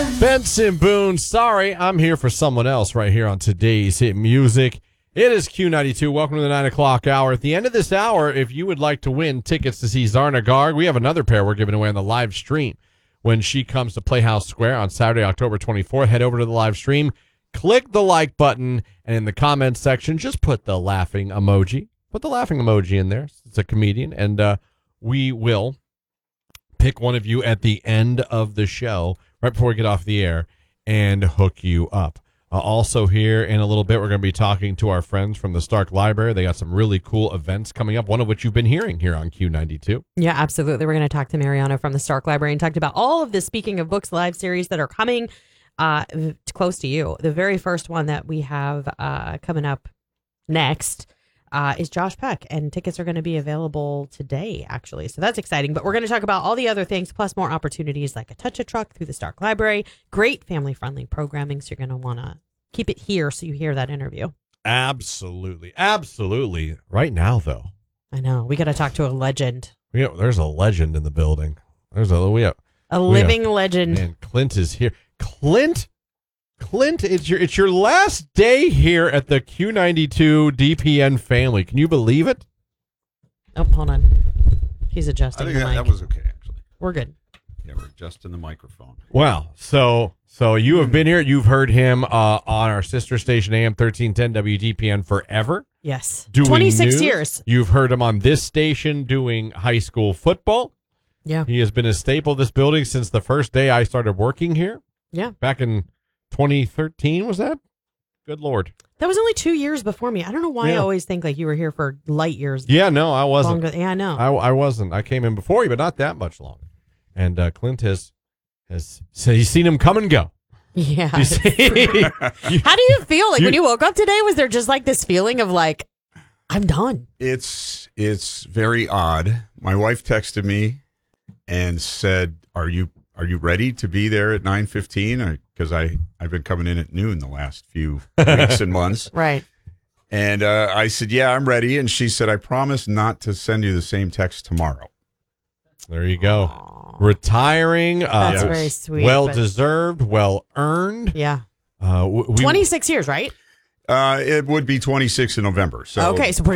Benson Boone, sorry, I'm here for someone else right here on today's hit music. It is Q92. Welcome to the 9 o'clock hour. At the end of this hour, if you would like to win tickets to see Zarna Garg, we have another pair we're giving away on the live stream. When she comes to Playhouse Square on Saturday, October 24th, head over to the live stream, click the like button, and in the comments section, just put the laughing emoji. Put the laughing emoji in there. It's a comedian, and we will pick one of you at the end of the show, right before we get off the air, and hook you up. Also here in a little bit, we're going to be talking to our friends from the Stark Library. They got some really cool events coming up, one of which you've been hearing here on Q92. Yeah, absolutely. We're going to talk to Mariana from the Stark Library and talked about all of the Speaking of Books live series that are coming close to you. The very first one that we have coming up next is Josh Peck, and tickets are going to be available today, actually. So that's exciting. But we're going to talk about all the other things, plus more opportunities like a Touch-a-Truck through the Stark Library. Great family-friendly programming, so you're going to want to keep it here so you hear that interview. Absolutely. Absolutely. Right now, though. I know. We got to talk to a legend. There's a legend in the building. There's a living legend. And Clint is here. Clint, it's your last day here at the Q92 DPN family. Can you believe it? Oh, hold on. He's adjusting the mic. That was okay, actually. We're good. Yeah, we're adjusting the microphone. Wow. So you have been here. You've heard him on our sister station, AM 1310 WDPN, forever. Yes. 26 years. You've heard him on this station doing high school football. Yeah. He has been a staple of this building since the first day I started working here. Yeah. Back in 2013, was that? Good Lord. That was only 2 years before me. I don't know why I always think like you were here for light years. Yeah, no, I wasn't. Longer. Yeah, I know. I wasn't. I came in before you, but not that much longer. And Clint has so you've seen him come and go. Yeah. How do you feel? Like when you woke up today, was there just like this feeling of like, I'm done? It's very odd. My wife texted me and said, "Are you ready to be there at 9:15?" Because I've been coming in at noon the last few weeks and months. Right. And I said, "Yeah, I'm ready." And she said, "I promise not to send you the same text tomorrow." There you go. Aww. Retiring. That's very sweet. Well deserved. Well earned. Yeah. 26 years, right? It would be 26 in November. So okay, so